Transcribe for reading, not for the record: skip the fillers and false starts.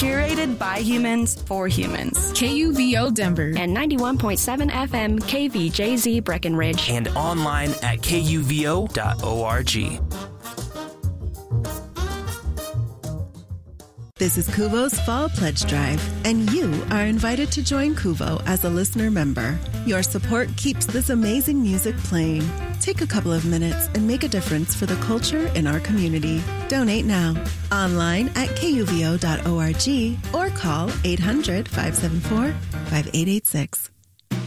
Curated by humans for humans. KUVO Denver. And 91.7 FM KVJZ Breckenridge. And online at kuvo.org. This is Kuvo's Fall Pledge Drive, and you are invited to join Kuvo as a listener member. Your support keeps this amazing music playing. Take a couple of minutes and make a difference for the culture in our community. Donate now, online at kuvo.org, or call 800-574-5886.